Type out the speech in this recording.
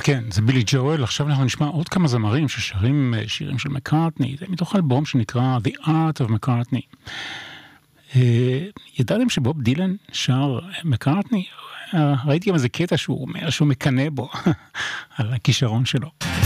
כן, זה בילי ג'ואל. עכשיו אנחנו נשמע עוד כמה זמרים ששרים שירים של מקארטני. זה מתוך אלבום שנקרא The Art of McCartney. ידעתם שבוב דילן שר מקארטני? ראיתי גם איזה קטע שהוא אומר שהוא מקנה בו על הכישרון שלו.